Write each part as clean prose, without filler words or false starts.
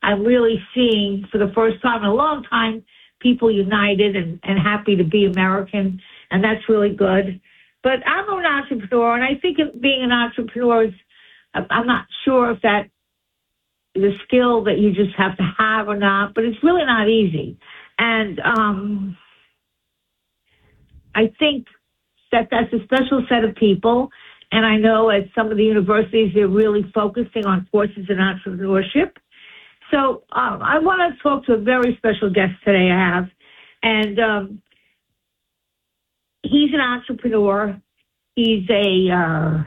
I'm really seeing for the first time in a long time people united and happy to be American, and that's really good. But I'm an entrepreneur, and I think being an entrepreneur is, I'm not sure if that is a skill that you just have to have or not, but it's really not easy. And I think that that's a special set of people. And I know at some of the universities, they're really focusing on courses in entrepreneurship. So I want to talk to a very special guest today I have. And he's an entrepreneur. He's an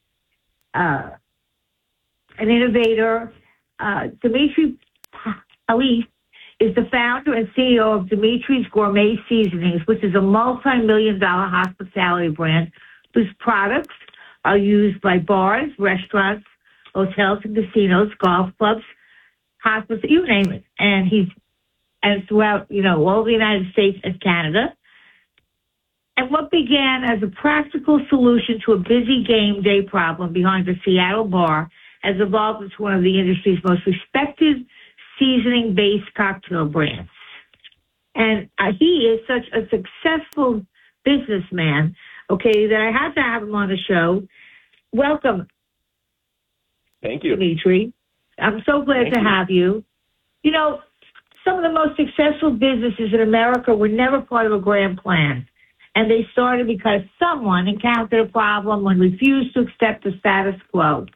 innovator. Dimitri Pallis is the founder and CEO of Dimitri's Gourmet Seasonings, which is a multi-million-dollar hospitality brand whose products are used by bars, restaurants, hotels and casinos, golf clubs, hospitals, you name it. And throughout, all the United States and Canada. And what began as a practical solution to a busy game day problem behind a Seattle bar has evolved into one of the industry's most respected seasoning-based cocktail brands. And he is such a successful businessman, that I had to have him on the show. Welcome. Thank you, Dimitri. I'm so glad to have you. Some of the most successful businesses in America were never part of a grand plan. And they started because someone encountered a problem and refused to accept the status quo.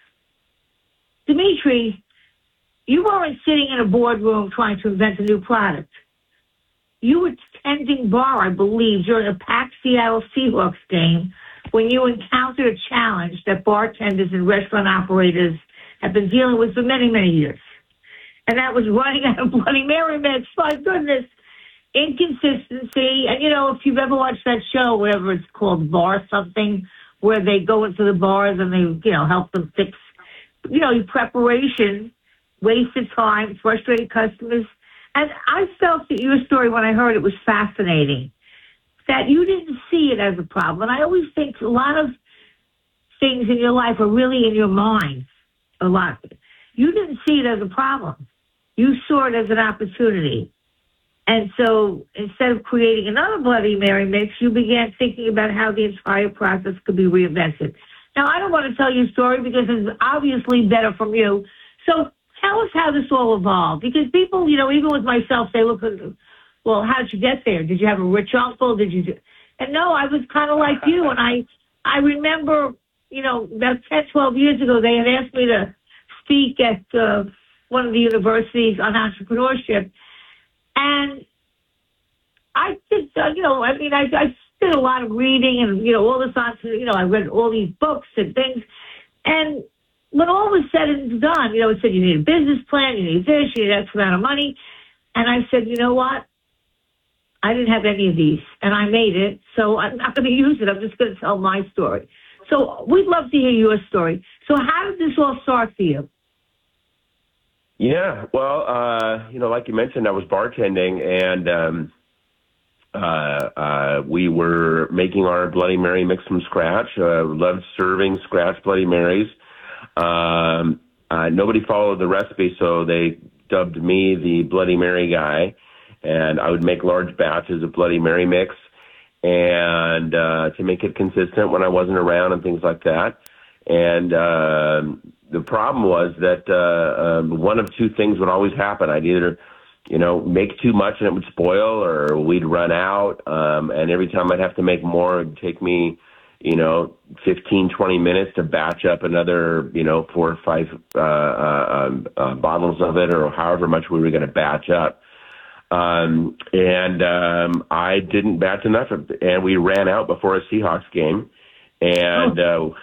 Dimitri, you weren't sitting in a boardroom trying to invent a new product. You were tending bar, I believe, during a packed Seattle Seahawks game when you encountered a challenge that bartenders and restaurant operators have been dealing with for many, many years. And that was running out of Bloody Mary mix. My goodness. Inconsistency. And, if you've ever watched that show, whatever it's called, Bar Something, where they go into the bars and they, help them fix, preparation, wasted time, frustrated customers. And I felt that your story, when I heard it, was fascinating, that you didn't see it as a problem. And I always think a lot of things in your life are really in your mind, a lot. You didn't see it as a problem. You saw it as an opportunity. And so instead of creating another Bloody Mary mix, you began thinking about how the entire process could be reinvented. Now, I don't want to tell your story because it's obviously better from you. So tell us how this all evolved. Because people, even with myself, they look at, well, how'd you get there? Did you have a rich uncle? And no, I was kind of like you. And I remember, about 10, 12 years ago, they had asked me to speak at one of the universities on entrepreneurship. And I did, I did a lot of reading and, all this on, I read all these books and things. And when all was said and done, it said you need a business plan, you need this, you need X amount of money. And I said, you know what? I didn't have any of these, and I made it, so I'm not going to use it. I'm just going to tell my story. So we'd love to hear your story. So how did this all start for you? Yeah, well, like you mentioned, I was bartending, and we were making our Bloody Mary mix from scratch. Loved serving scratch Bloody Marys. Nobody followed the recipe, so they dubbed me the Bloody Mary guy, and I would make large batches of Bloody Mary mix, and to make it consistent when I wasn't around and things like that. And the problem was that one of two things would always happen. I'd either, make too much and it would spoil, or we'd run out. And every time I'd have to make more, it'd take me, 15, 20 minutes to batch up another, 4 or 5 bottles of it, or however much we were going to batch up. I didn't batch enough, and we ran out before a Seahawks game. And,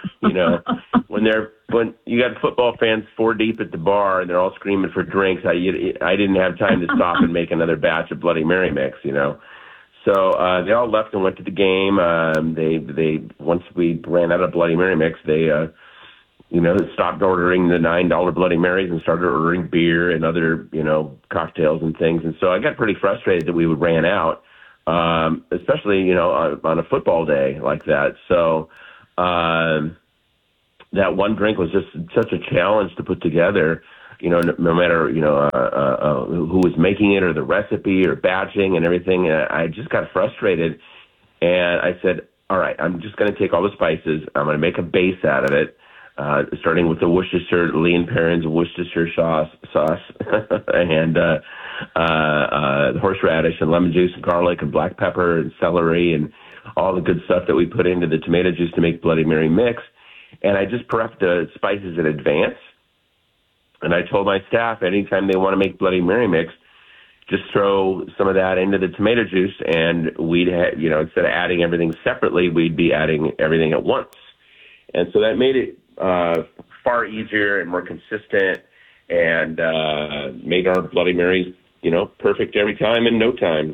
when you got football fans 4 deep at the bar and they're all screaming for drinks, I didn't have time to stop and make another batch of Bloody Mary mix, So they all left and went to the game. They once we ran out of Bloody Mary mix, they stopped ordering the $9 Bloody Marys and started ordering beer and other, cocktails and things. And so I got pretty frustrated that we ran out, especially, on a football day like that. So that one drink was just such a challenge to put together no matter, who was making it or the recipe or batching and everything. And I just got frustrated. And I said, all right, I'm just going to take all the spices. I'm going to make a base out of it, starting with the Worcestershire, Lee and Perrins Worcestershire sauce, and horseradish and lemon juice and garlic and black pepper and celery and all the good stuff that we put into the tomato juice to make Bloody Mary mix. And I just prepped the spices in advance. And I told my staff anytime they want to make Bloody Mary mix, just throw some of that into the tomato juice, and we'd instead of adding everything separately, we'd be adding everything at once. And so that made it far easier and more consistent, and made our Bloody Marys, perfect every time in no time.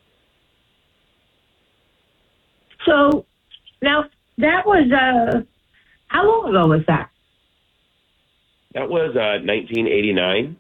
So now that was how long ago was that? That was 1989.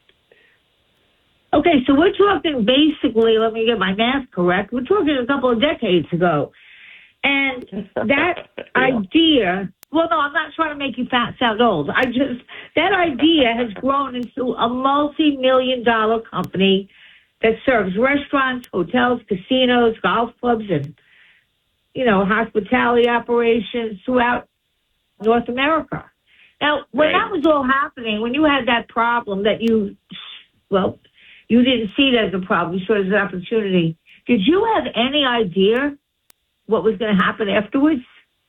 Okay, so we're talking basically, let me get my math correct, we're talking a couple of decades ago. And that idea, well, no, I'm not trying to make you sound old. That idea has grown into a multi-million-dollar company that serves restaurants, hotels, casinos, golf clubs, and, hospitality operations throughout North America. Now, when that was all happening, when you had that problem that you didn't see it as a problem, you saw it as an opportunity, did you have any idea what was going to happen afterwards?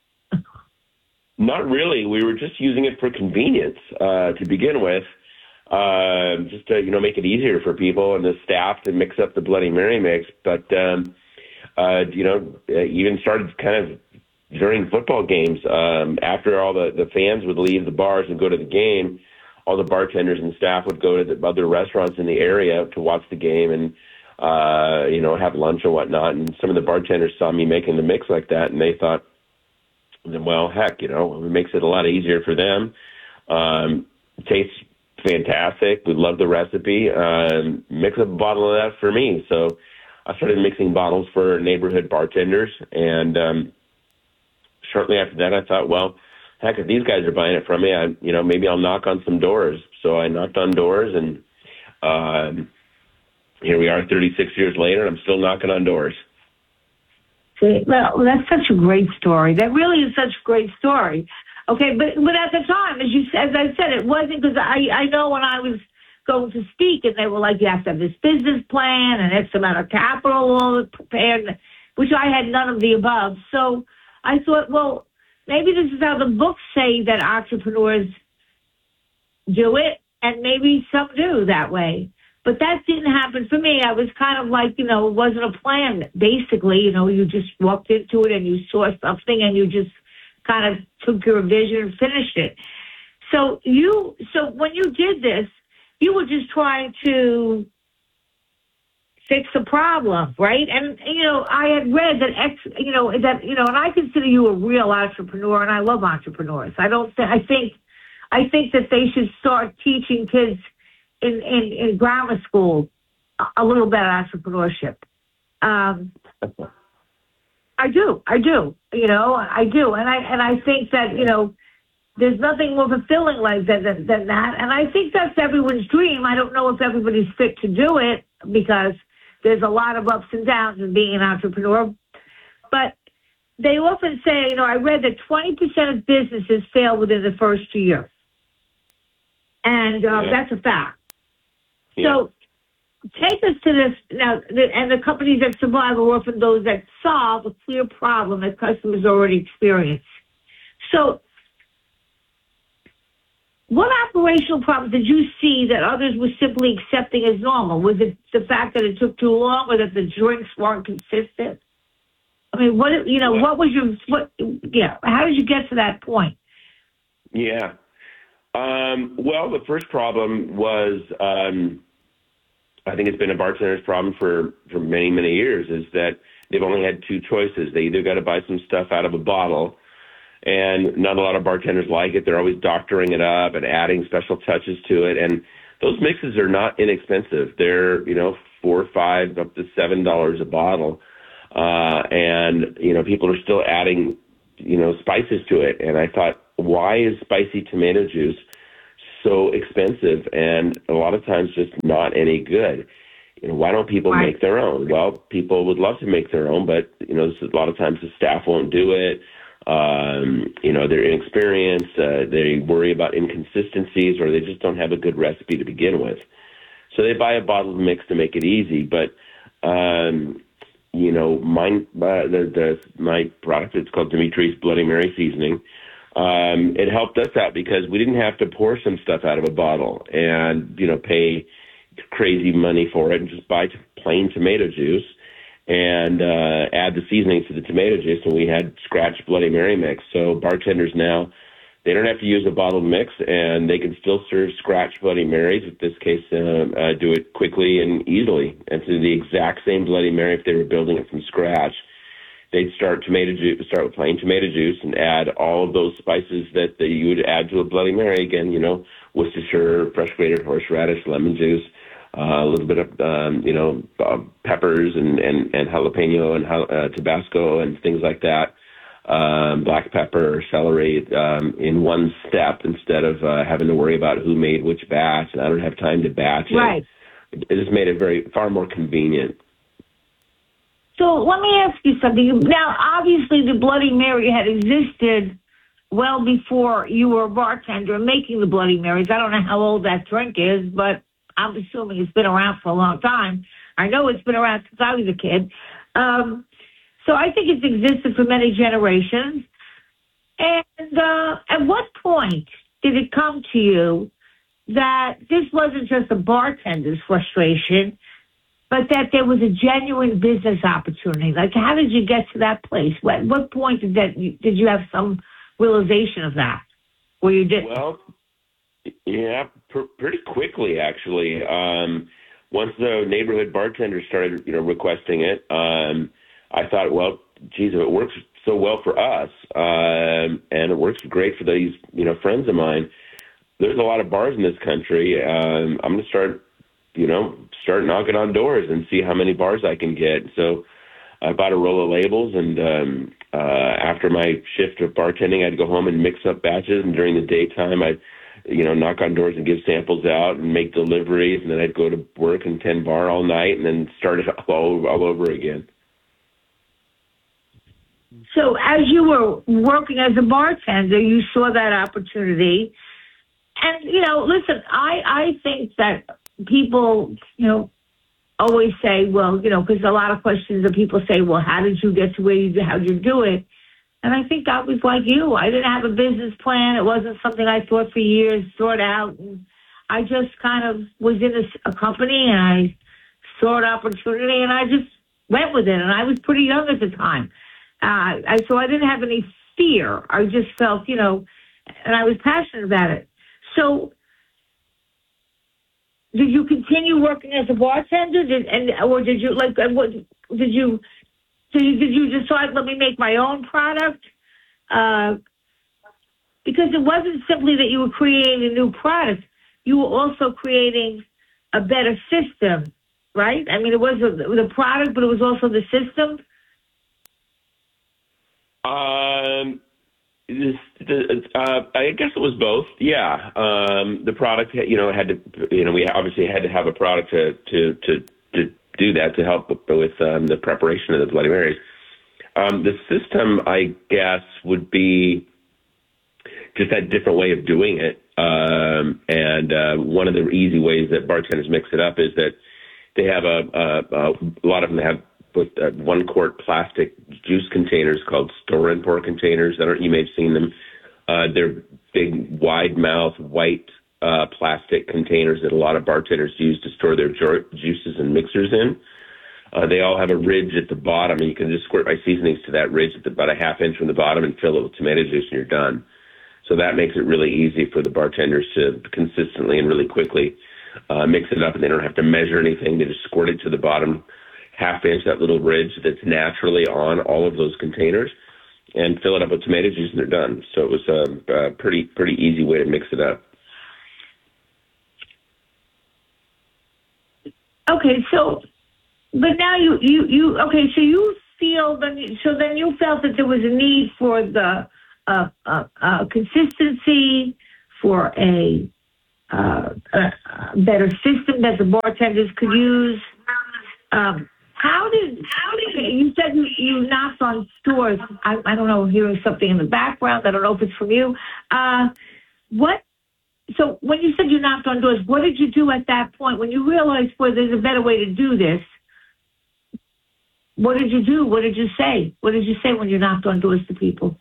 Not really. We were just using it for convenience to begin with, just to, make it easier for people and the staff to mix up the Bloody Mary mix. But, even started kind of during football games, after all the fans would leave the bars and go to the game, all the bartenders and staff would go to the other restaurants in the area to watch the game and, have lunch or whatnot. And some of the bartenders saw me making the mix like that, and they thought, well, heck, it makes it a lot easier for them. It tastes fantastic. We love the recipe. Mix up a bottle of that for me. So I started mixing bottles for neighborhood bartenders, and shortly after that, I thought, well, heck, if these guys are buying it from me, maybe I'll knock on some doors. So I knocked on doors, and here we are 36 years later, and I'm still knocking on doors. See, well, that's such a great story. That really is such a great story. Okay, but at the time, as I said, it wasn't, because I know when I was going to speak, and they were like, you have to have this business plan and X amount of capital all prepared, which I had none of the above. So I thought, well, maybe this is how the books say that entrepreneurs do it, and maybe some do that way. But that didn't happen for me. I was kind of like, it wasn't a plan. Basically, you just walked into it and you saw something and you just kind of took your vision and finished it. So when you did this, you were just trying to fix the problem, right? And, I had read that, and I consider you a real entrepreneur, and I love entrepreneurs. I think that they should start teaching kids in grammar school a little bit of entrepreneurship. I do. I do. And I think that, there's nothing more fulfilling like than that. And I think that's everyone's dream. I don't know if everybody's fit to do it, because there's a lot of ups and downs in being an entrepreneur. But they often say, I read that 20% of businesses fail within the first year. And that's a fact. Yeah. So take us to this now, and the companies that survive are often those that solve a clear problem that customers already experience. So what operational problems did you see that others were simply accepting as normal? Was it the fact that it took too long, or that the drinks weren't consistent? I mean, how did you get to that point? Yeah. Well, the first problem was, I think it's been a bartender's problem for many, many years, is that they've only had two choices. They either got to buy some stuff out of a bottle, and not a lot of bartenders like it. They're always doctoring it up and adding special touches to it. And those mixes are not inexpensive. They're, $4 or $5 up to $7 a bottle. And people are still adding, spices to it. And I thought, why is spicy tomato juice so expensive and a lot of times just not any good. Why don't people Right. make their own? Well, people would love to make their own, but a lot of times the staff won't do it. They're inexperienced. They worry about inconsistencies, or they just don't have a good recipe to begin with. So they buy a bottled mix to make it easy. But my product, it's called Dimitri's Bloody Mary seasoning. It helped us out because we didn't have to pour some stuff out of a bottle and pay crazy money for it, and just buy plain tomato juice and add the seasoning to the tomato juice, and we had scratch Bloody Mary mix. So bartenders now, they don't have to use a bottled mix, and they can still serve scratch Bloody Marys. In this case, do it quickly and easily. And so the exact same Bloody Mary, if they were building it from scratch, they'd start with plain tomato juice and add all of those spices that you would add to a Bloody Mary. Again, Worcestershire, fresh grated horseradish, lemon juice, a little bit of peppers and jalapeno and Tabasco and things like that. Black pepper, celery in one step instead of having to worry about who made which batch. And I don't have time to batch it. Right. It just made it far more convenient. So let me ask you something. Now, obviously, the Bloody Mary had existed well before you were a bartender making the Bloody Marys. I don't know how old that drink is, but I'm assuming it's been around for a long time. I know it's been around since I was a kid. So I think it's existed for many generations. And at what point did it come to you that this wasn't just a bartender's frustration, but that there was a genuine business opportunity? Like, how did you get to that place? What point did you have some realization of that, where you did? Well, yeah, pretty quickly, actually. Once the neighborhood bartenders started, requesting it, I thought, well, geez, if it works so well for us, and it works great for these, friends of mine, there's a lot of bars in this country. I'm going to start knocking on doors and see how many bars I can get. So I bought a roll of labels, and after my shift of bartending, I'd go home and mix up batches, and during the daytime, I'd knock on doors and give samples out and make deliveries, and then I'd go to work and tend bar all night and then start it all over again. So as you were working as a bartender, you saw that opportunity. And, listen, I think that people, always say, well, because a lot of questions that people say, well, how did you get to where you, how'd you do it? And I think I was like you. I didn't have a business plan. It wasn't something I thought for years, thought out. And I just kind of was in a company, and I saw an opportunity, and I just went with it. And I was pretty young at the time. So I didn't have any fear. I just felt, and I was passionate about it. So did you continue working as a bartender? Did you decide, let me make my own product? Because it wasn't simply that you were creating a new product. You were also creating a better system, right? I mean, it was the product, but it was also the system. I guess it was both. Yeah. The product, had to, we obviously had to have a product to do that, to help with the preparation of the Bloody Marys. The system, I guess, would be just that different way of doing it. And one of the easy ways that bartenders mix it up is that they have a lot of them have with 1 quart plastic juice containers called store and pour containers. You may have seen them. They're big, wide mouth, white plastic containers that a lot of bartenders use to store their juices and mixers in. They all have a ridge at the bottom, and you can just squirt my seasonings to that ridge at about a half inch from the bottom and fill it with tomato juice, and you're done. So that makes it really easy for the bartenders to consistently and really quickly mix it up, and they don't have to measure anything. They just squirt it to the bottom half inch, that little ridge that's naturally on all of those containers, and fill it up with tomato juice, and they're done. So it was a pretty easy way to mix it up. Okay, so, but now so you feel then you felt that there was a need for the consistency, for a better system that the bartenders could use. How did you said you knocked on stores? I don't know, hearing something in the background. I don't know if it's from you. What? So when you said you knocked on doors, what did you do at that point when you realized, well, there's a better way to do this? What did you do? What did you say? What did you say when you knocked on doors to people?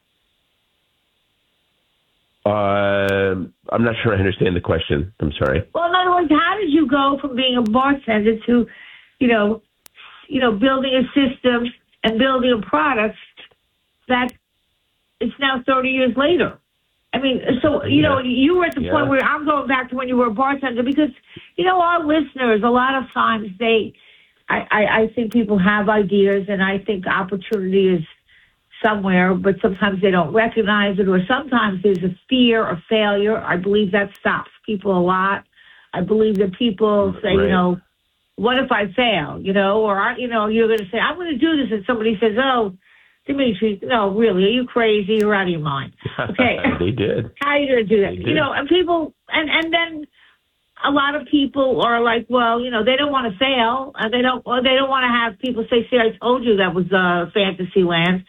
I'm not sure I understand the question. I'm sorry. Well, in other words, how did you go from being a bartender to, building a system and building a product that it's now 30 years later? I mean, so, you were at the point where I'm going back to when you were a bartender because, our listeners, a lot of times I think people have ideas and I think opportunity is somewhere, but sometimes they don't recognize it, or sometimes there's a fear of failure. I believe that stops people a lot. I believe that people say, what if I fail? Or you're going to say, I'm going to do this, and somebody says, oh, Dimitri, no, really, are you crazy? You're out of your mind. Okay, they did. How are you going to do that? And people, and then a lot of people are like, well, they don't want to fail. They don't want to have people say, see, I told you that was fantasy land.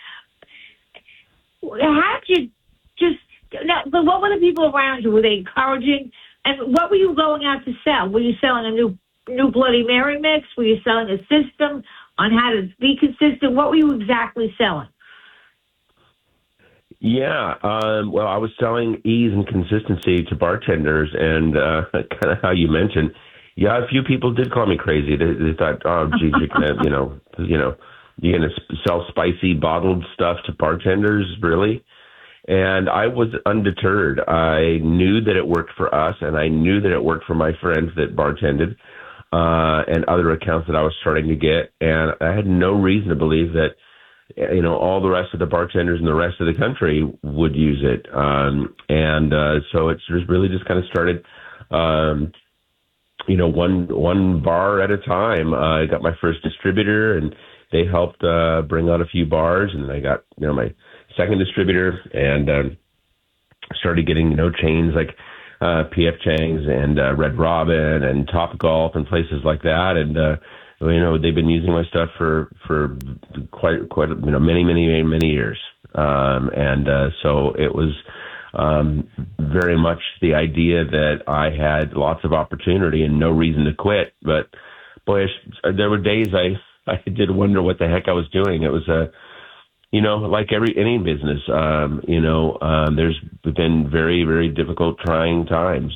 How did you but what were the people around you? Were they encouraging? And what were you going out to sell? Were you selling a new Bloody Mary mix? Were you selling a system on how to be consistent? What were you exactly selling? Yeah, well, I was selling ease and consistency to bartenders, and kind of how you mentioned, a few people did call me crazy. They thought, oh, geez, you're gonna, you're gonna sell spicy bottled stuff to bartenders, really? And I was undeterred. I knew that it worked for us, and I knew that it worked for my friends that bartended, and other accounts that I was starting to get, and I had no reason to believe that all the rest of the bartenders in the rest of the country would use it. So it's really just kind of started, one bar at a time. I got my first distributor, and they helped bring on a few bars, and then I got, my second distributor, and started getting, chains like P.F. Chang's and Red Robin and Top Golf and places like that. And, they've been using my stuff for quite many years. So it was very much the idea that I had lots of opportunity and no reason to quit. But boy, there were days I did wonder what the heck I was doing. It was like any business, there's been very, very difficult, trying times.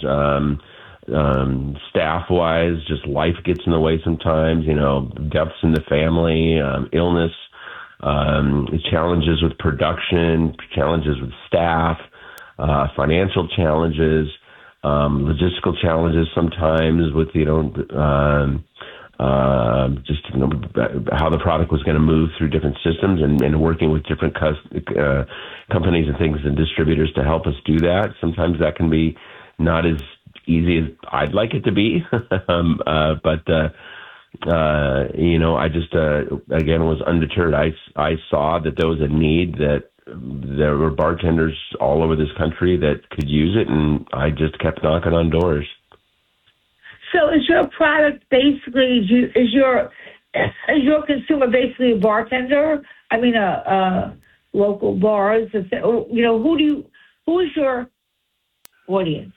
Staff-wise, just life gets in the way sometimes, deaths in the family, illness, challenges with production, challenges with staff, financial challenges, logistical challenges sometimes with, how the product was going to move through different systems and working with different companies and things and distributors to help us do that. Sometimes that can be not as easy as I'd like it to be. I just, again, was undeterred. I saw that there was a need, that there were bartenders all over this country that could use it, and I just kept knocking on doors. So is your product basically, is your consumer basically a bartender? I mean, local bars, who is your audience?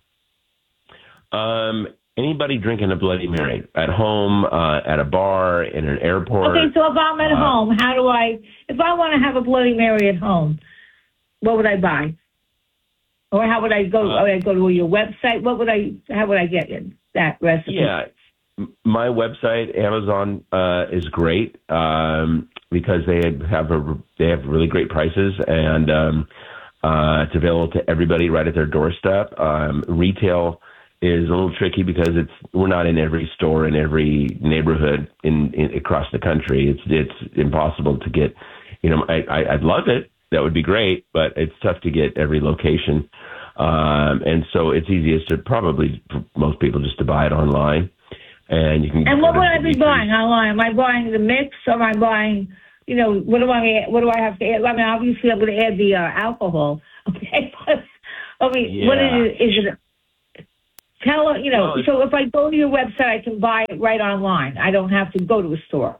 Anybody drinking a Bloody Mary at home, at a bar, in an airport. Okay, so if I'm at home, if I want to have a Bloody Mary at home, what would I buy? Or how would I go? Would I go to your website? How would I get that recipe? Yeah, my website, Amazon, is great because they have really great prices, and it's available to everybody right at their doorstep. Retail is a little tricky because we're not in every store in every neighborhood across the country. It's impossible to get. I'd love it. That would be great, but it's tough to get every location. And so it's easiest to probably for most people just to buy it online. And you can. And what would I be buying online? Am I buying the mix, or am I buying? What do I have to add? I mean, obviously I'm going to add the alcohol. Okay. I mean, yeah. What is it? Tell her, so if I go to your website, I can buy it right online. I don't have to go to a store.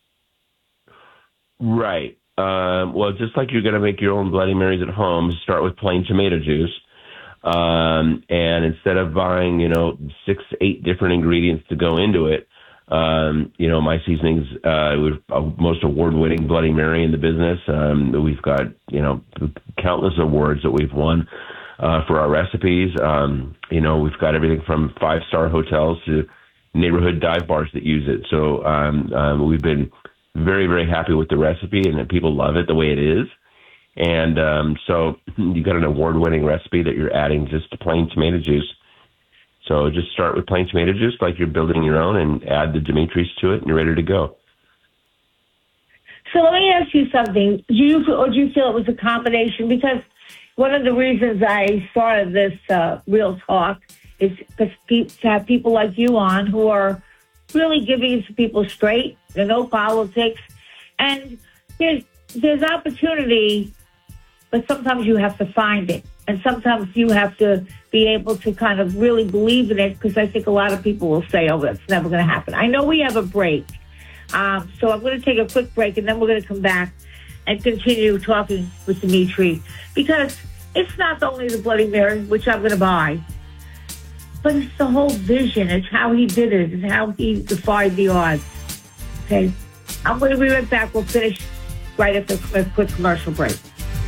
Right. Well, just like you're going to make your own Bloody Marys at home, start with plain tomato juice. And instead of buying, 6-8 different ingredients to go into it, my seasonings, we're most award-winning Bloody Mary in the business. We've got, countless awards that we've won for our recipes. We've got everything from 5-star hotels to neighborhood dive bars that use it. So we've been very, very happy with the recipe, and that people love it the way it is. And so you got an award-winning recipe that you're adding just to plain tomato juice. So just start with plain tomato juice like you're building your own, and add the Dimitris to it, and you're ready to go. So let me ask you something. Do you feel it was a combination? Because one of the reasons I started this Real Talk is because to have people like you on who are really giving it to people straight. There's no politics. And there's opportunity, but sometimes you have to find it. And sometimes you have to be able to kind of really believe in it, because I think a lot of people will say, oh, that's never going to happen. I know we have a break. So I'm going to take a quick break, and then we're going to come back and continue talking with Dimitri, because it's not only the Bloody Mary, which I'm going to buy, but it's the whole vision. It's how he did it and how he defied the odds. Okay? I'm going to be right back. We'll finish right after a quick commercial break.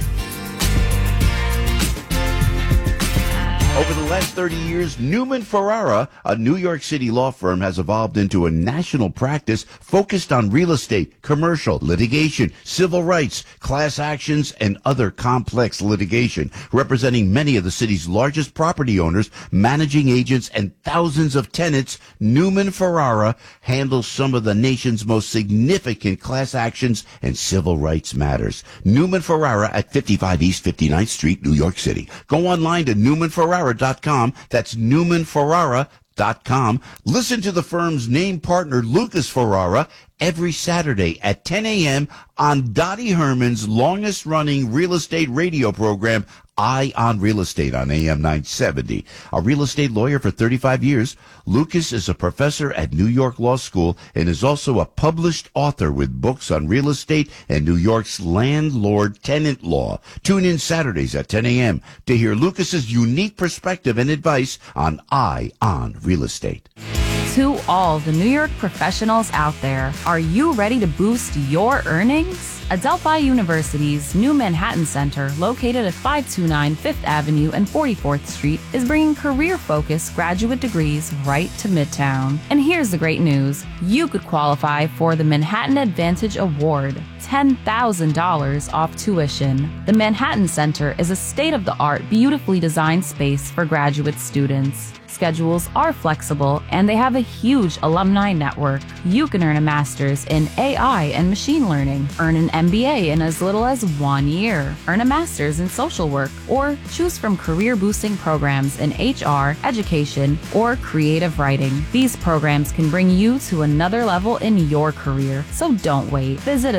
Over the last 30 years, Newman Ferrara, a New York City law firm, has evolved into a national practice focused on real estate, commercial, litigation, civil rights, class actions, and other complex litigation, representing many of the city's largest property owners, managing agents, and thousands of tenants. Newman Ferrara handles some of the nation's most significant class actions and civil rights matters. Newman Ferrara at 55 East 59th Street, New York City. Go online to NewmanFerrara.com. That's NewmanFerrara.com. Listen to the firm's name partner, Lucas Ferrara, every Saturday at 10 a.m. on Dottie Herman's longest-running real estate radio program, Eye on Real Estate, on AM 970. A real estate lawyer for 35 years, Lucas is a professor at New York Law School and is also a published author with books on real estate and New York's landlord-tenant law. Tune in Saturdays at 10 a.m. to hear Lucas's unique perspective and advice on Eye on Real Estate. To all the New York professionals out there, are you ready to boost your earnings? Adelphi University's new Manhattan Center, located at 529 Fifth Avenue and 44th Street, is bringing career-focused graduate degrees right to Midtown. And here's the great news. You could qualify for the Manhattan Advantage Award, $10,000 off tuition. The Manhattan Center is a state-of-the-art, beautifully designed space for graduate students. Schedules are flexible, and they have a huge alumni network. You can earn a master's in AI and machine learning, earn an MBA in as little as 1 year, earn a master's in social work, or choose from career-boosting programs in HR, education, or creative writing. These programs can bring you to another level in your career, so don't wait. Visit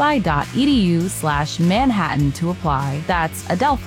adelphi.edu/Manhattan to apply. That's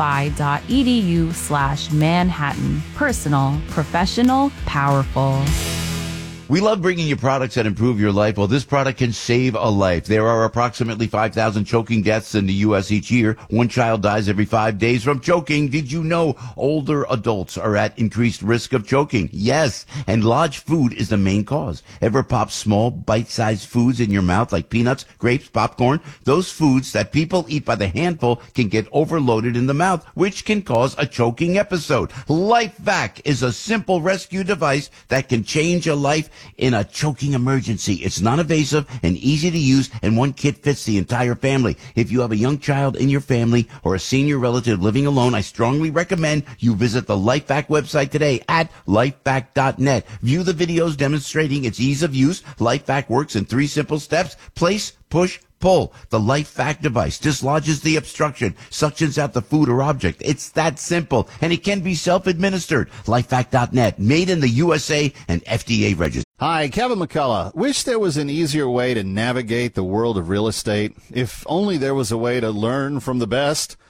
adelphi.edu/Manhattan. Personal, professional, powerful. We love bringing you products that improve your life. Well, this product can save a life. There are approximately 5,000 choking deaths in the U.S. each year. One child dies every 5 days from choking. Did you know older adults are at increased risk of choking? Yes, and large food is the main cause. Ever pop small, bite-sized foods in your mouth like peanuts, grapes, popcorn? Those foods that people eat by the handful can get overloaded in the mouth, which can cause a choking episode. LifeVac is a simple rescue device that can change a life in a choking emergency. It's non-invasive and easy to use, and one kit fits the entire family. If you have a young child in your family or a senior relative living alone, I strongly recommend you visit the LifeVac website today at lifevac.net. View the videos demonstrating its ease of use. LifeVac works in 3 simple steps: place, push, pull. The LifeVac device dislodges the obstruction, suctions out the food or object. It's that simple, and it can be self-administered. LifeVac.net, made in the USA and FDA registered. Hi, Kevin McCullough. Wish there was an easier way to navigate the world of real estate. If only there was a way to learn from the best.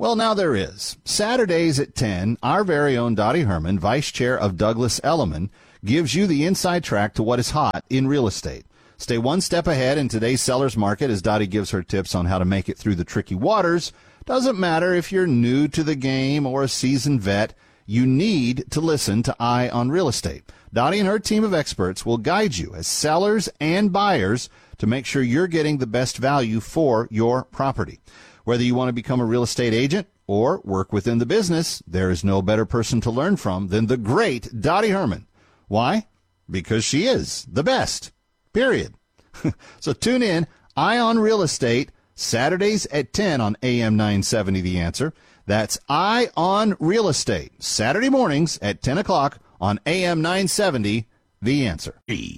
Well, now there is. Saturdays at 10, our very own Dottie Herman, Vice Chair of Douglas Elliman, gives you the inside track to what is hot in real estate. Stay one step ahead in today's seller's market as Dottie gives her tips on how to make it through the tricky waters. Doesn't matter if you're new to the game or a seasoned vet, you need to listen to Eye on Real Estate. Dottie and her team of experts will guide you as sellers and buyers to make sure you're getting the best value for your property. Whether you want to become a real estate agent or work within the business, there is no better person to learn from than the great Dottie Herman. Why? Because she is the best. Period. So tune in, Eye on Real Estate, Saturdays at 10 on AM 970 The Answer. That's Eye on Real Estate, Saturday mornings at 10 o'clock on AM 970 The Answer.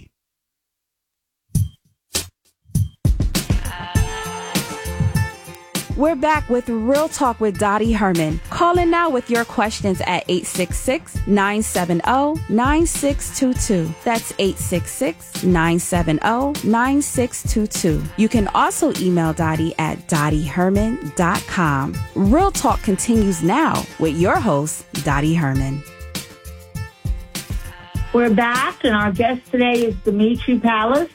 We're back with Real Talk with Dottie Herman. Call in now with your questions at 866-970-9622. That's 866-970-9622. You can also email Dottie at dottieherman.com. Real Talk continues now with your host, Dottie Herman. We're back, and our guest today is Dimitri Palace.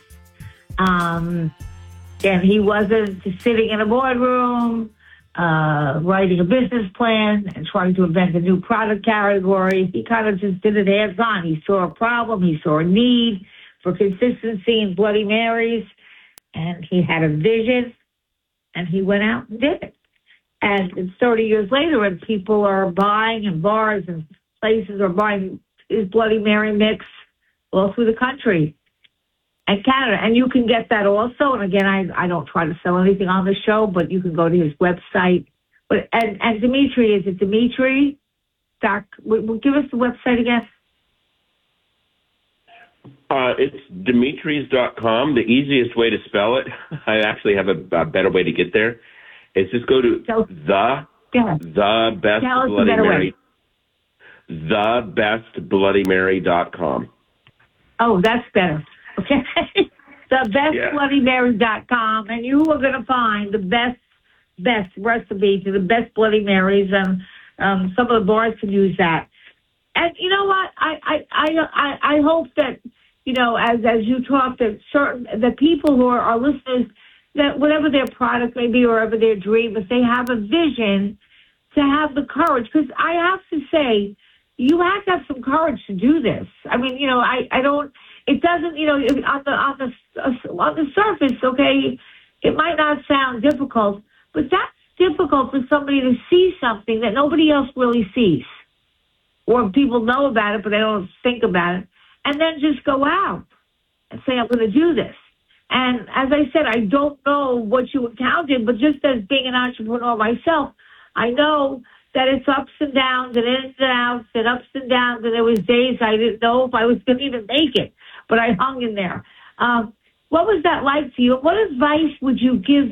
And he wasn't just sitting in a boardroom, writing a business plan and trying to invent a new product category. He kind of just did it hands-on. He saw a problem. He saw a need for consistency in Bloody Marys. And he had a vision, and he went out and did it. And it's 30 years later, and people are buying, and bars and places are buying his Bloody Mary mix all through the country and Canada. And you can get that also. And again, I don't try to sell anything on the show, but you can go to his website. But and Dimitri, is it Dimitri? Give us the website again. It's Dimitris.com. The easiest way to spell it, I actually have a better way to get there, is just go to the best Bloody Mary. TheBestBloodyMary.com. Oh, that's better. Okay. TheBestBloodyMary.com. And you are going to find the best recipe to the best Bloody Marys. And some of the bars can use that. And you know what? I hope that, you know, as you talk, that the people who are our listeners, that whatever their product may be or whatever their dream, if they have a vision, to have the courage. Because I have to say, you have to have some courage to do this. I mean, you know, I don't. It doesn't, you know, on the surface, okay, it might not sound difficult, but that's difficult for somebody to see something that nobody else really sees, or people know about it but they don't think about it, and then just go out and say, I'm going to do this. And as I said, I don't know what you encountered, but just as being an entrepreneur myself, I know that it's ups and downs and ins and outs and ups and downs, and there was days I didn't know if I was going to even make it, but I hung in there. What was that like for you? What advice would you give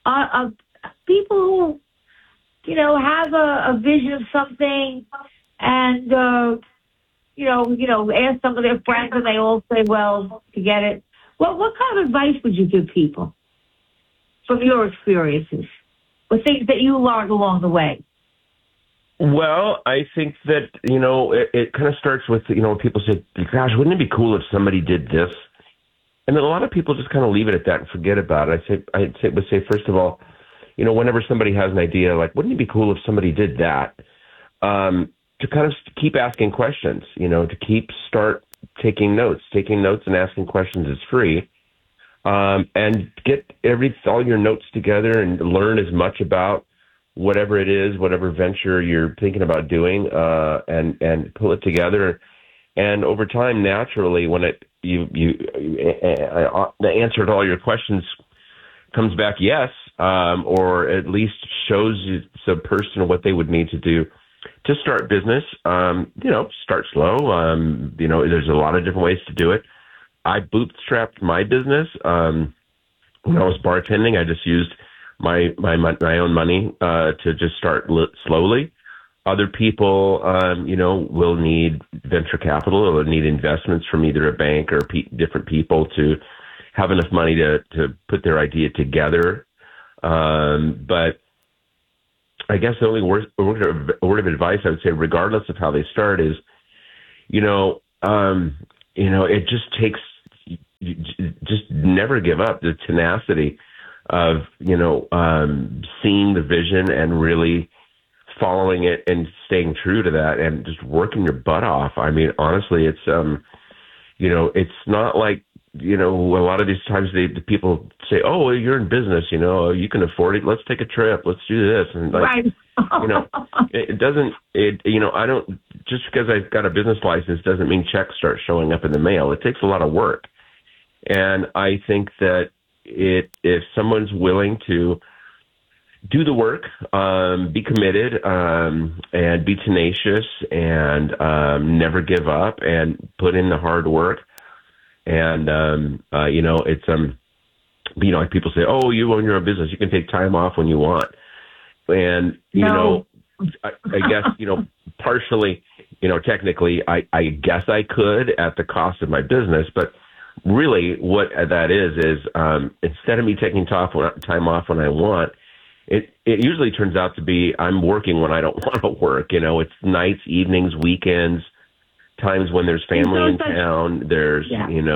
people who, you know, have a vision of something and, you know, ask some of their friends and they all say, well, forget it. What kind of advice would you give people from your experiences or things that you learned along the way? Well, I think that, you know, it kind of starts with, you know, people say, gosh, wouldn't it be cool if somebody did this? And then a lot of people just kind of leave it at that and forget about it. I'd say, first of all, you know, whenever somebody has an idea, like, wouldn't it be cool if somebody did that? To kind of keep asking questions, you know, start taking notes. Taking notes and asking questions is free. And get all your notes together and learn as much about whatever it is, whatever venture you're thinking about doing, and pull it together. And over time, naturally, when the answer to all your questions comes back yes, or at least shows the person what they would need to do to start business. You know, start slow. You know, there's a lot of different ways to do it. I bootstrapped my business. When I was bartending, I just used my own money to just start slowly. Other people, you know, will need venture capital or need investments from either a bank or different people to have enough money to put their idea together. But I guess the only word of advice I would say, regardless of how they start, is, it just takes, just never give up. The tenacity of, seeing the vision and really following it and staying true to that and just working your butt off. I mean, honestly, it's, it's not like, a lot of these times the people say, oh, well, you're in business, you can afford it. Let's take a trip. Let's do this. And right. It doesn't, I don't, just because I've got a business license doesn't mean checks start showing up in the mail. It takes a lot of work. And I think that if someone's willing to do the work, be committed, and be tenacious and never give up and put in the hard work. And, it's, like people say, oh, you own your own business, you can take time off when you want. And, I guess, partially, technically, I guess I could at the cost of my business, but really what that is instead of me taking time off when I want, it usually turns out to be I'm working when I don't want to work. It's nights, evenings, weekends, times when there's family in town, there's,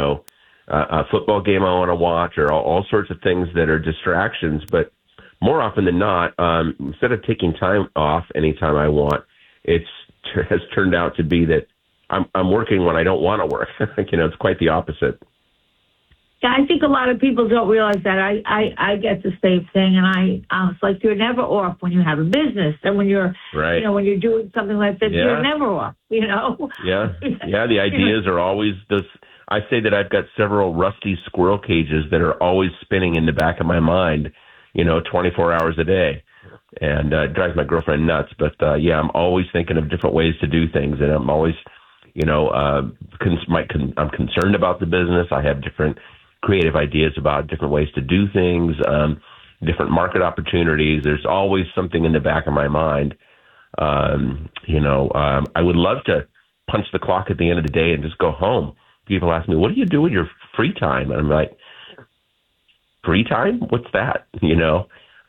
a football game I want to watch, or all sorts of things that are distractions. But more often than not, instead of taking time off anytime I want, has turned out to be that I'm working when I don't want to work. It's quite the opposite. Yeah, I think a lot of people don't realize that. I get the same thing, and it's like you're never off when you have a business, and when you're, right. When you're doing something like this, you're never off. Yeah. The ideas are always this. I say that I've got several rusty squirrel cages that are always spinning in the back of my mind, 24 hours a day, and it drives my girlfriend nuts. But I'm always thinking of different ways to do things, and I'm always, I'm concerned about the business. I have different creative ideas about different ways to do things, different market opportunities. There's always something in the back of my mind. I would love to punch the clock at the end of the day and just go home. People ask me, what do you do in your free time? And I'm like, free time? What's that? If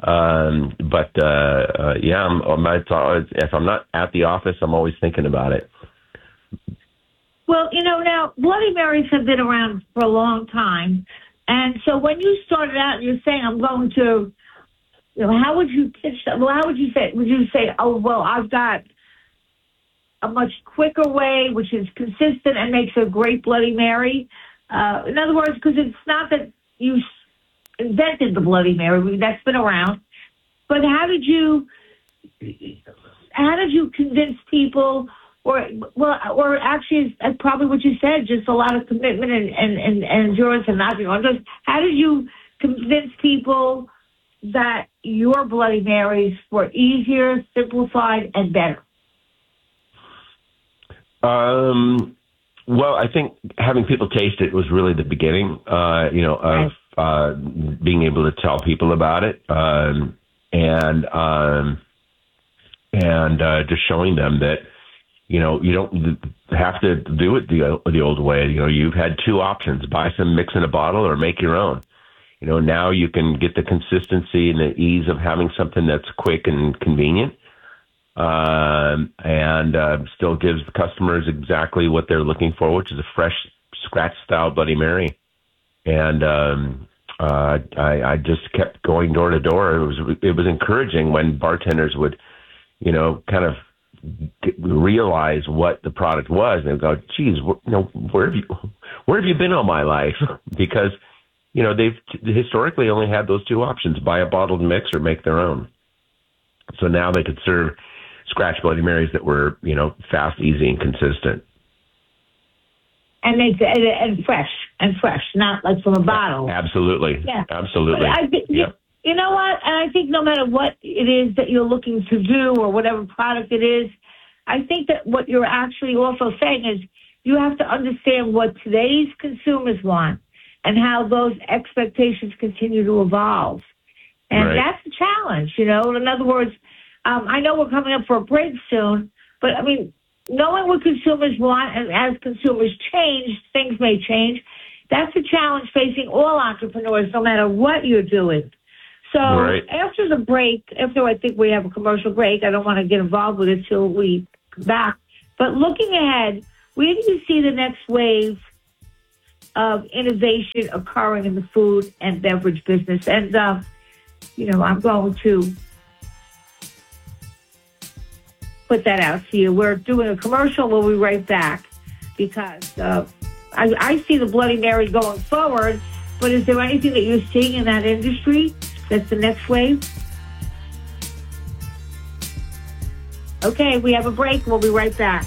I'm not at the office, I'm always thinking about it. Well, now Bloody Marys have been around for a long time. And so when you started out, you're saying, I'm going to, how would you pitch that? Well, how would you say, oh, well, I've got a much quicker way, which is consistent and makes a great Bloody Mary? In other words, because it's not that you invented the Bloody Mary, that's been around. But how did you convince people? Or actually, it's probably what you said, just a lot of commitment and endurance and not being honest. How did you convince people that your Bloody Marys were easier, simplified, and better? Well, I think having people taste it was really the beginning, of being able to tell people about it, and just showing them that, you don't have to do it the old way. You've had two options: buy some, mix in a bottle, or make your own. Now you can get the consistency and the ease of having something that's quick and convenient, and still gives the customers exactly what they're looking for, which is a fresh scratch style Bloody Mary. And I just kept going door to door. It was encouraging when bartenders would, kind of realize what the product was, and go, geez, where have you been all my life? Because, they've historically only had those two options: buy a bottled mix or make their own. So now they could serve scratch Bloody Marys that were, fast, easy, and consistent. And fresh, not like from a bottle. Absolutely. Yeah. Absolutely. You know what? And I think no matter what it is that you're looking to do or whatever product it is, I think that what you're actually also saying is you have to understand what today's consumers want and how those expectations continue to evolve. And that's the challenge, In other words, I know we're coming up for a break soon, but I mean, knowing what consumers want, and as consumers change, things may change. That's a challenge facing all entrepreneurs, no matter what you're doing. So Right. after the break, after I think we have a commercial break, I don't want to get involved with it till we come back. But looking ahead, where do you see the next wave of innovation occurring in the food and beverage business? And, I'm going to put that out to you. We're doing a commercial. We'll be right back because I see the Bloody Mary going forward, but is there anything that you're seeing in that industry that's the next wave? Okay, we have a break. We'll be right back.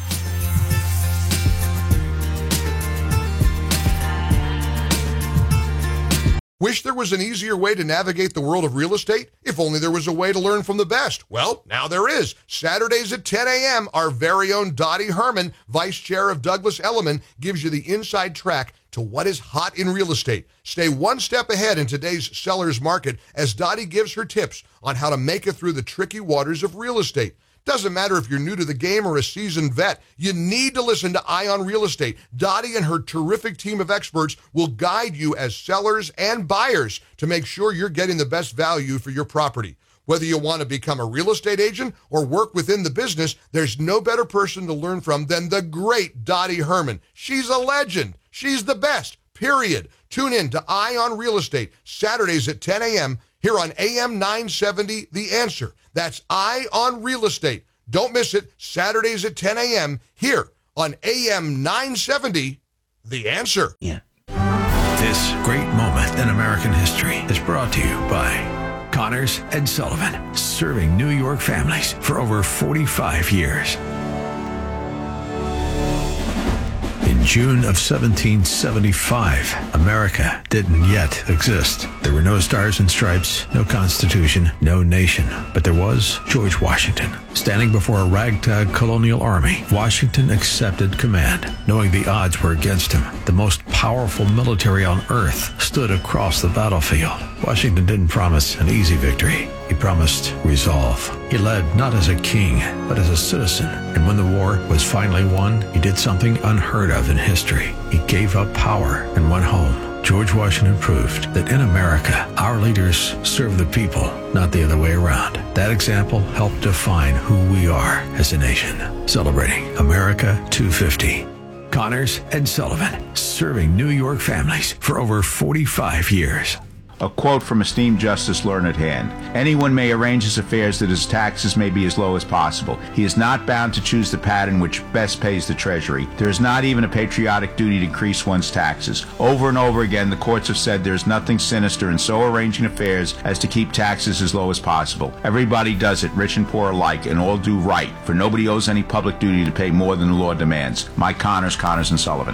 Wish there was an easier way to navigate the world of real estate? If only there was a way to learn from the best. Well, now there is. Saturdays at 10 a.m., our very own Dottie Herman, Vice Chair of Douglas Elliman, gives you the inside track to what is hot in real estate. Stay one step ahead in today's seller's market as Dottie gives her tips on how to make it through the tricky waters of real estate. Doesn't matter if you're new to the game or a seasoned vet, you need to listen to Ion Real Estate. Dottie and her terrific team of experts will guide you as sellers and buyers to make sure you're getting the best value for your property. Whether you want to become a real estate agent or work within the business, there's no better person to learn from than the great Dottie Herman. She's a legend. She's the best, period. Tune in to Ion Real Estate, Saturdays at 10 a.m. here on AM 970, The Answer. That's Ion Real Estate. Don't miss it, Saturdays at 10 a.m. here on AM 970, The Answer. Yeah. This great moment in American history is brought to you by Connors and Sullivan, serving New York families for over 45 years. In June of 1775, America didn't yet exist. There were no stars and stripes, no constitution, no nation. But there was George Washington. Standing before a ragtag colonial army, Washington accepted command, knowing the odds were against him. The most powerful military on earth stood across the battlefield. Washington didn't promise an easy victory. He promised resolve. He led not as a king, but as a citizen. And when the war was finally won, he did something unheard of in history. He gave up power and went home. George Washington proved that in America, our leaders serve the people, not the other way around. That example helped define who we are as a nation. Celebrating America 250. Connors and Sullivan, serving New York families for over 45 years. A quote from esteemed Justice Learned Hand. Anyone may arrange his affairs that his taxes may be as low as possible. He is not bound to choose the pattern which best pays the Treasury. There is not even a patriotic duty to increase one's taxes. Over and over again, the courts have said there is nothing sinister in so arranging affairs as to keep taxes as low as possible. Everybody does it, rich and poor alike, and all do right, for nobody owes any public duty to pay more than the law demands. Mike Connors, Connors and Sullivan.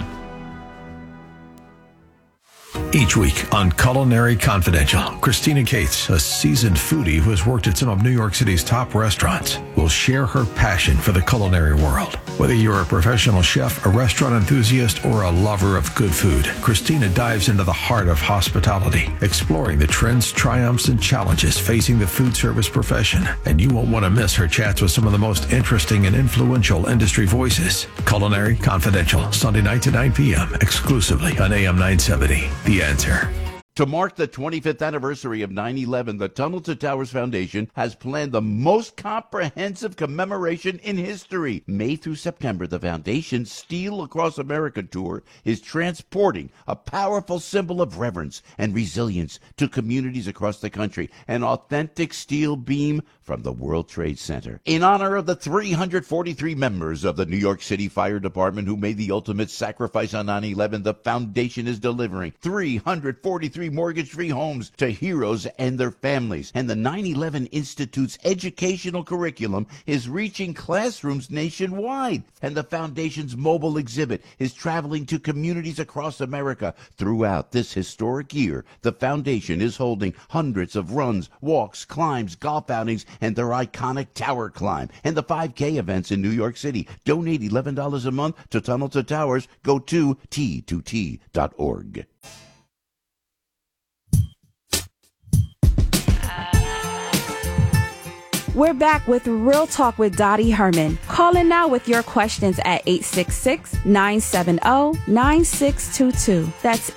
Each week on Culinary Confidential, Christina Cates, a seasoned foodie who has worked at some of New York City's top restaurants, will share her passion for the culinary world. Whether you're a professional chef, a restaurant enthusiast, or a lover of good food, Christina dives into the heart of hospitality, exploring the trends, triumphs, and challenges facing the food service profession. And you won't want to miss her chats with some of the most interesting and influential industry voices. Culinary Confidential, Sunday nights at 9 p.m., exclusively on AM 970. The Answer. To mark the 25th anniversary of 9/11, the Tunnel to Towers Foundation has planned the most comprehensive commemoration in history. May through September, the foundation's Steel Across America tour is transporting a powerful symbol of reverence and resilience to communities across the country, an authentic steel beam from the World Trade Center. In honor of the 343 members of the New York City Fire Department who made the ultimate sacrifice on 9/11, the foundation is delivering 343 mortgage-free homes to heroes and their families. And the 9/11 Institute's educational curriculum is reaching classrooms nationwide. And the foundation's mobile exhibit is traveling to communities across America. Throughout this historic year, the foundation is holding hundreds of runs, walks, climbs, golf outings, and their iconic tower climb, and the 5K events in New York City. Donate $11 a month to Tunnel to Towers. Go to T2T.org. We're back with Real Talk with Dottie Herman. Call in now with your questions at 866-970-9622. That's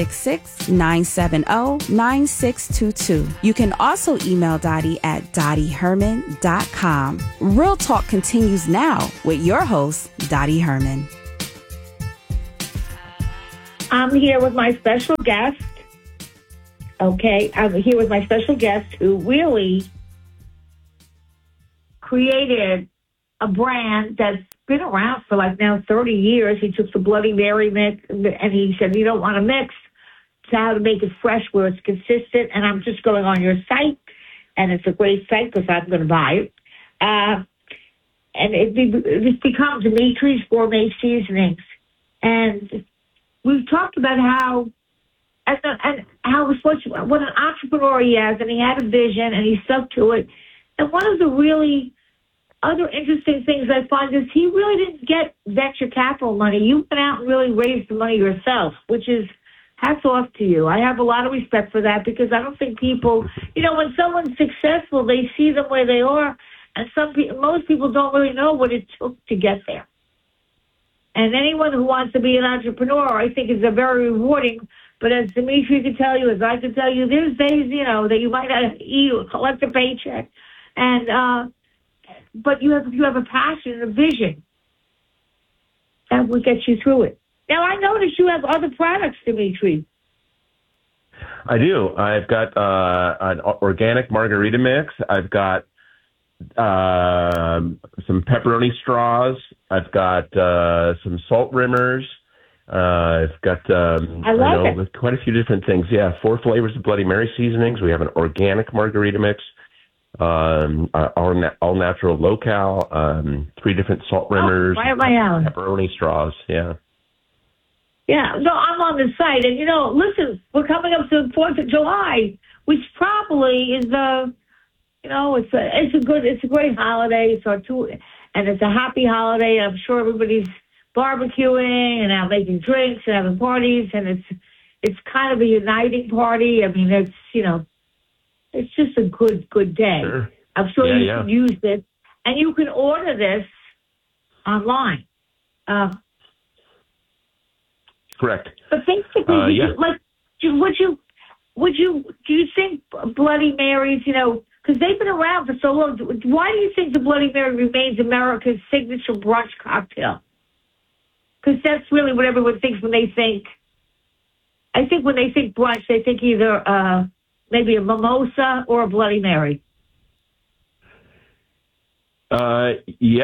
866-970-9622. You can also email Dottie at dottieherman.com. Real Talk continues now with your host, Dottie Herman. I'm here with my special guest. Okay, I'm here with my special guest who really created a brand that's been around for like now 30 years. He took the Bloody Mary mix and he said, you don't want to mix. It's how to make it fresh where it's consistent. And I'm just going on your site, and it's a great site because I'm going to buy it. And it's become Dimitri's Gourmet Seasonings. And we've talked about how what an entrepreneur he is, and he had a vision and he stuck to it. And one of the really other interesting things I find is he really didn't get venture capital money. You went out and really raised the money yourself, which is hats off to you. I have a lot of respect for that because I don't think people, when someone's successful, they see them where they are, and most people don't really know what it took to get there. And anyone who wants to be an entrepreneur, I think, is a very rewarding. But as Dimitri could tell you, as I could tell you, there's days, that you might not eat or collect a paycheck, but you have a passion and a vision that will get you through it. Now, I noticed you have other products, Dimitri. I do. I've got an organic margarita mix. I've got some pepperoni straws. I've got some salt rimmers. I've got quite a few different things. Yeah, 4 flavors of Bloody Mary seasonings. We have an organic margarita mix, all natural low-cal, 3 different salt rimmers, pepperoni straws. Yeah. Yeah, no, I'm on the site, and listen, we're coming up to the 4th of July, which probably is it's a great holiday. And it's a happy holiday. I'm sure everybody's barbecuing and out making drinks and having parties, and it's kind of a uniting party. I mean, it's just a good day. Sure. I'm sure you can use this, and you can order this online. Correct. But basically, do you think Bloody Marys, because they've been around for so long, why do you think the Bloody Mary remains America's signature brunch cocktail? Because that's really what everyone thinks when they think. I think when they think brunch, they think either maybe a mimosa or a Bloody Mary. I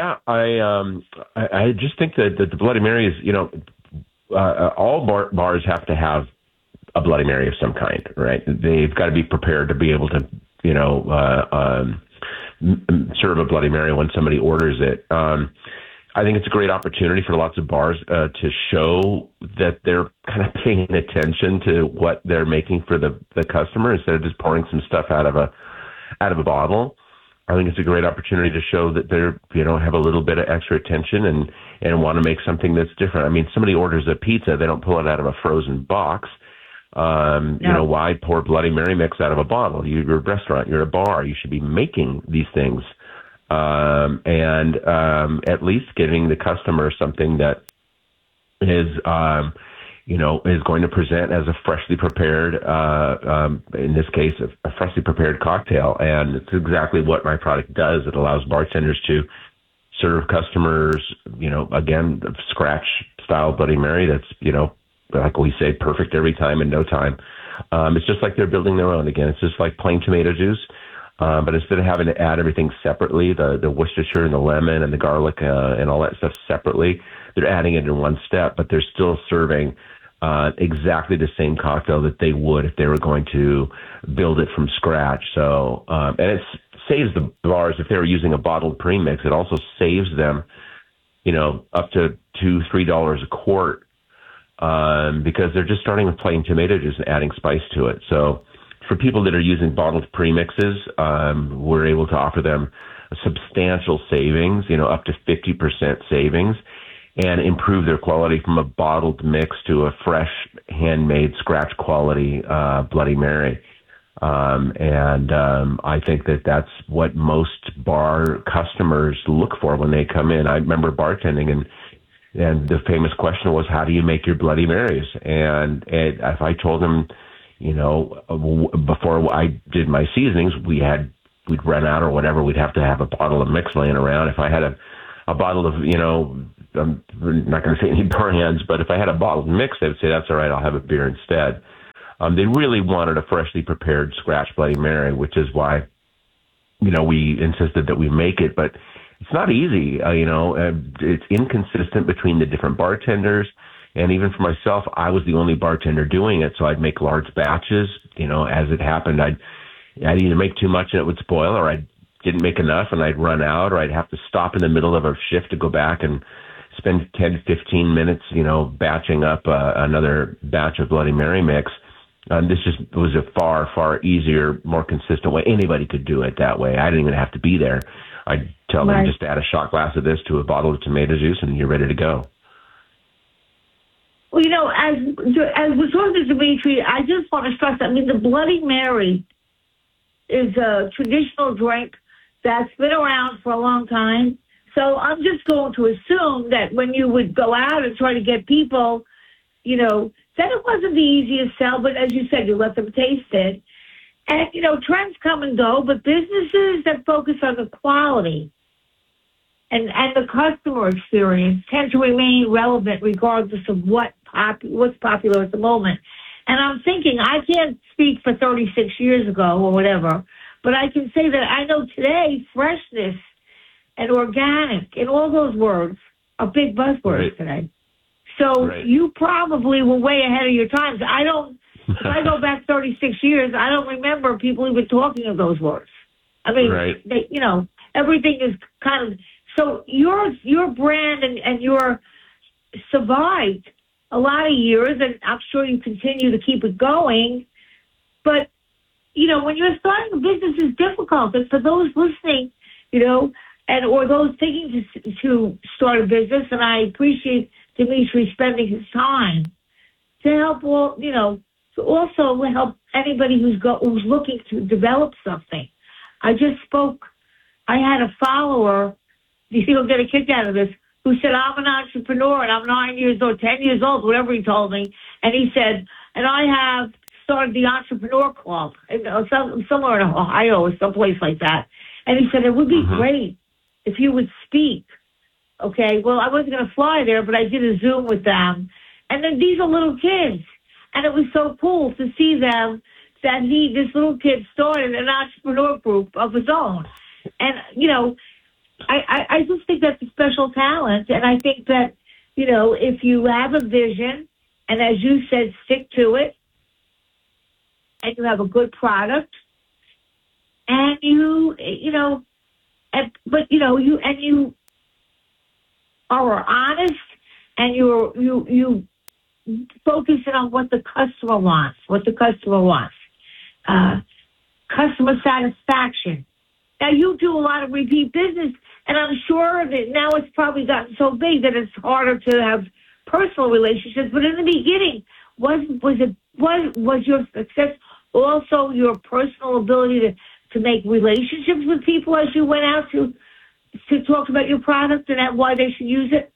just think that the Bloody Mary is, all bars have to have a Bloody Mary of some kind, right? They've got to be prepared to be able to, serve a Bloody Mary when somebody orders it. I think it's a great opportunity for lots of bars to show that they're kind of paying attention to what they're making for the customer instead of just pouring some stuff out of a bottle. I think it's a great opportunity to show that they're, have a little bit of extra attention and want to make something that's different. I mean, somebody orders a pizza, they don't pull it out of a frozen box. No. Why pour Bloody Mary mix out of a bottle? You're a restaurant, you're a bar, you should be making these things. And at least giving the customer something that is, is going to present as a freshly prepared, in this case, a freshly prepared cocktail. And it's exactly what my product does. It allows bartenders to serve customers, again, scratch style Bloody Mary that's, like we say, perfect every time in no time. It's just like they're building their own again. It's just like plain tomato juice. But instead of having to add everything separately, the Worcestershire and the lemon and the garlic and all that stuff separately, they're adding it in one step, but they're still serving exactly the same cocktail that they would if they were going to build it from scratch. So, and it saves the bars, if they were using a bottled premix, it also saves them, up to $2-3 a quart, because they're just starting with plain tomato juice and adding spice to it. So for people that are using bottled premixes, we're able to offer them a substantial savings, up to 50% savings, and improve their quality from a bottled mix to a fresh, handmade, scratch quality Bloody Mary. I think that that's what most bar customers look for when they come in. I remember bartending, and the famous question was, how do you make your Bloody Marys? And if I told them, before I did my seasonings, we'd run out or whatever, we'd have to have a bottle of mix laying around. If I had a bottle of, I'm not going to say any brands, but if I had a bottle of mix, they would say, that's all right, I'll have a beer instead. They really wanted a freshly prepared scratch Bloody Mary, which is why, we insisted that we make it. But it's not easy. It's inconsistent between the different bartenders. And even for myself, I was the only bartender doing it. So I'd make large batches. As it happened, I'd either make too much and it would spoil, or I didn't make enough and I'd run out, or I'd have to stop in the middle of a shift to go back and spend 10 to 15 minutes, batching up another batch of Bloody Mary mix. This just was a far, far easier, more consistent way. Anybody could do it that way. I didn't even have to be there. I'd tell them, just add a shot glass of this to a bottle of tomato juice and you're ready to go. Well, as we're talking to Dimitri, I just want to stress, the Bloody Mary is a traditional drink that's been around for a long time. So I'm just going to assume that when you would go out and try to get people, that it wasn't the easiest sell, but as you said, you let them taste it. And, trends come and go, but businesses that focus on the quality and the customer experience tend to remain relevant regardless of what's popular at the moment. And I'm thinking, I can't speak for 36 years ago or whatever, but I can say that I know today freshness and organic and all those words are big buzzwords today. So you probably were way ahead of your times. If I go back 36 years, I don't remember people even talking of those words. Everything is kind of, so your brand and your survived a lot of years, and I'm sure you continue to keep it going. But, when you're starting a business, it's difficult. And for those listening, or those thinking to start a business, and I appreciate Dimitri spending his time to help to also help anybody who's looking to develop something. I had a follower, you'll get a kick out of this, who said, I'm an entrepreneur and I'm 9 years old, 10 years old, whatever he told me. And he said, and I have started the Entrepreneur Club, somewhere in Ohio or someplace like that. And he said, it would be great if you would speak. Okay, well, I wasn't going to fly there, but I did a Zoom with them. And then these are little kids. And it was so cool to see them that this little kid started an entrepreneur group of his own. And, I just think that's a special talent. And I think that, if you have a vision and, as you said, stick to it, and you have a good product, and you are honest, and you focus on what the customer wants. Customer satisfaction. Now, you do a lot of repeat business, and I'm sure that now it's probably gotten so big that it's harder to have personal relationships. But in the beginning, was your success also your personal ability to make relationships with people as you went out to talk about your product and why they should use it?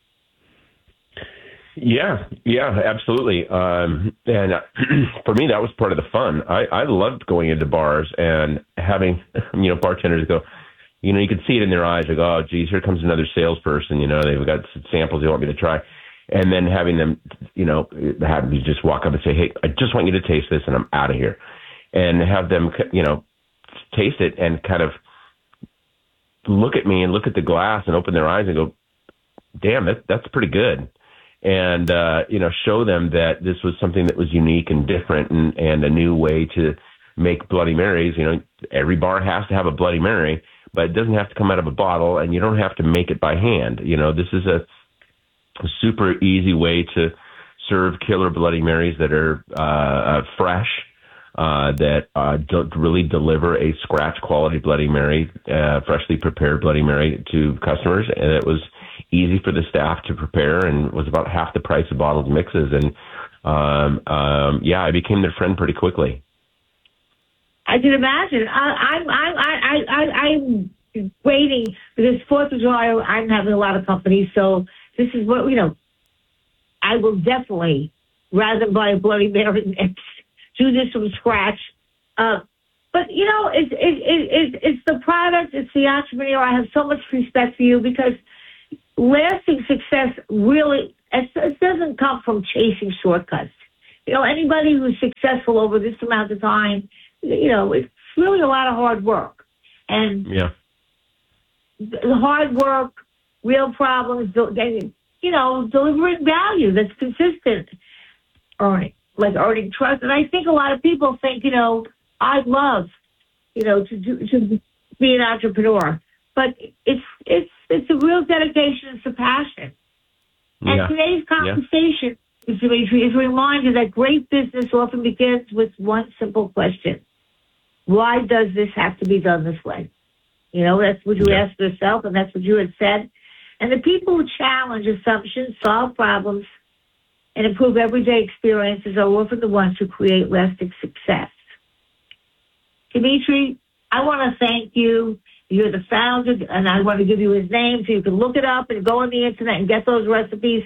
Yeah, absolutely. And for me, that was part of the fun. I loved going into bars and having, bartenders go, you can see it in their eyes. Like, oh, geez, here comes another salesperson. They've got samples they want me to try. And then having them, have me just walk up and say, hey, I just want you to taste this and I'm out of here. And have them, taste it and kind of look at me and look at the glass and open their eyes and go, damn, that's pretty good. And, show them that this was something that was unique and different and a new way to make Bloody Marys. Every bar has to have a Bloody Mary, but it doesn't have to come out of a bottle and you don't have to make it by hand. This is a super easy way to serve killer Bloody Marys that are fresh, that don't really deliver a scratch quality Bloody Mary, freshly prepared Bloody Mary to customers. And it was easy for the staff to prepare and was about half the price of bottled mixes. And I became their friend pretty quickly. I can imagine. I'm waiting because 4th of July, I'm having a lot of companies. So this is what, I will definitely, rather than buy a Bloody Mary mix, do this from scratch. But, it's the product. It's the entrepreneur. I have so much respect for you because lasting success really, it doesn't come from chasing shortcuts. Anybody who's successful over this amount of time, it's really a lot of hard work. And the hard work, real problems, delivering value that's consistent, earning trust. And I think a lot of people think, I'd love, to be an entrepreneur, but it's a real dedication. It's a passion. And today's conversation, Dimitri, is a reminder that great business often begins with one simple question: why does this have to be done this way? That's what you asked yourself, and that's what you had said. And the people who challenge assumptions, solve problems, and improve everyday experiences are often the ones who create lasting success. Dimitri, I want to thank you. You're the founder, and I want to give you his name so you can look it up and go on the internet and get those recipes.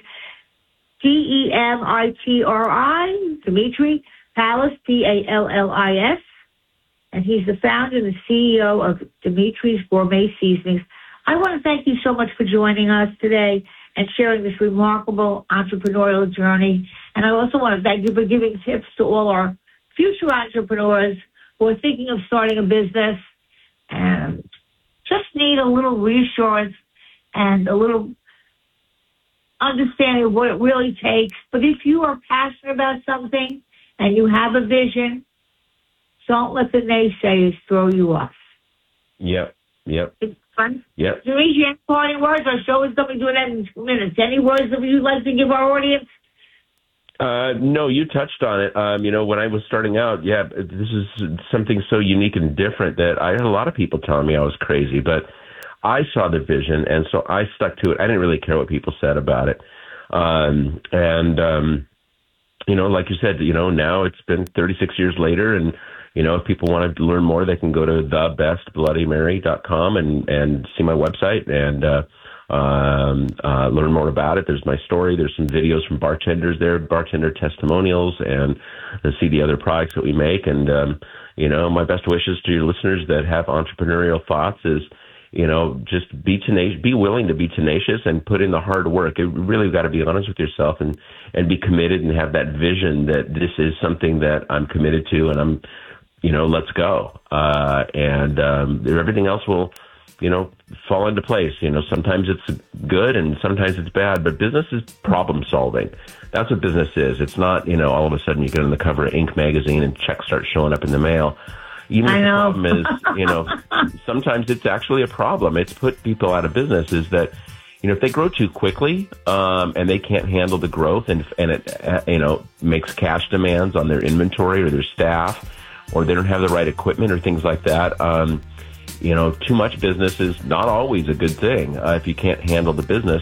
Demitri, Dimitri Pallis, Pallis. And he's the founder and the CEO of Dimitri's Gourmet Seasonings. I want to thank you so much for joining us today and sharing this remarkable entrepreneurial journey. And I also want to thank you for giving tips to all our future entrepreneurs who are thinking of starting a business and just need a little reassurance and a little understanding of what it really takes. But if you are passionate about something and you have a vision, don't let the naysayers throw you off. Yep. It's fun. Yep. Dimitri, any parting words? Our show is going to be doing that in 2 minutes. Any words that you'd like to give our audience? No, you touched on it. When I was starting out, this is something so unique and different that I had a lot of people telling me I was crazy, but I saw the vision, and so I stuck to it. I didn't really care what people said about it. Like you said, now it's been 36 years later, and if people want to learn more, they can go to thebestbloodymary.com and see my website and learn more about it. There's my story. There's some videos from bartenders there, bartender testimonials, and see the other products that we make. And, my best wishes to your listeners that have entrepreneurial thoughts is, just be tenacious, be willing to be tenacious and put in the hard work. You really got to be honest with yourself and be committed and have that vision that this is something that I'm committed to, and I'm, let's go. Everything else will, fall into place. Sometimes it's good and sometimes it's bad, but business is problem solving. That's what business is. It's not, all of a sudden you get on the cover of Inc. magazine and checks start showing up in the mail. Even if the problem is, sometimes it's actually a problem. It's put people out of business is that, if they grow too quickly, and they can't handle the growth and it, makes cash demands on their inventory or their staff, or they don't have the right equipment or things like that, too much business is not always a good thing if you can't handle the business.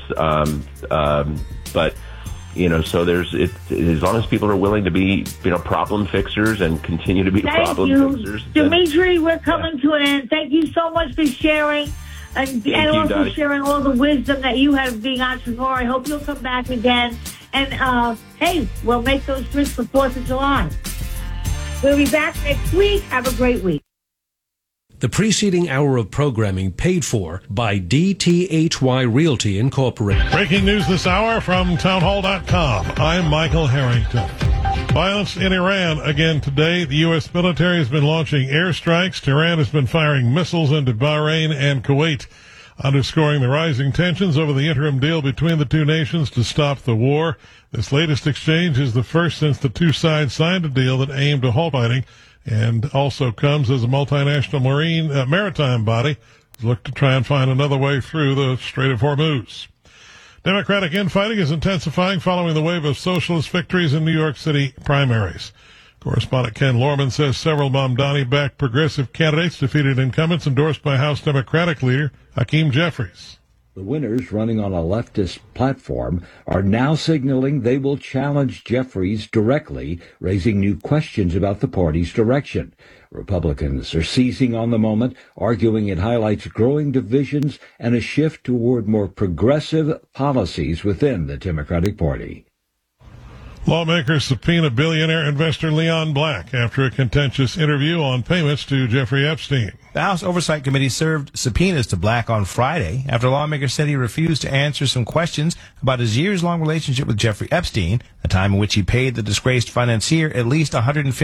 But so as long as people are willing to be, problem fixers and continue to be problem fixers. Dimitri, we're coming to an end. Thank you so much for sharing and also sharing all the wisdom that you have being an entrepreneur. I hope you'll come back again. And, hey, we'll make those drinks for 4th of July. We'll be back next week. Have a great week. The preceding hour of programming paid for by DTHY Realty Incorporated. Breaking news this hour from townhall.com. I'm Michael Harrington. Violence in Iran again today. The U.S. military has been launching airstrikes. Tehran has been firing missiles into Bahrain and Kuwait, underscoring the rising tensions over the interim deal between the two nations to stop the war. This latest exchange is the first since the two sides signed a deal that aimed to halt fighting, and also comes as a multinational maritime body has looked to try and find another way through the Strait of Hormuz. Democratic infighting is intensifying following the wave of socialist victories in New York City primaries. Correspondent Ken Lorman says several Mamdani-backed progressive candidates defeated incumbents endorsed by House Democratic leader Hakeem Jeffries. The winners, running on a leftist platform, are now signaling they will challenge Jeffries directly, raising new questions about the party's direction. Republicans are seizing on the moment, arguing it highlights growing divisions and a shift toward more progressive policies within the Democratic Party. Lawmakers subpoena billionaire investor Leon Black after a contentious interview on payments to Jeffrey Epstein. The House Oversight Committee served subpoenas to Black on Friday after lawmakers said he refused to answer some questions about his years-long relationship with Jeffrey Epstein, a time in which he paid the disgraced financier at least $150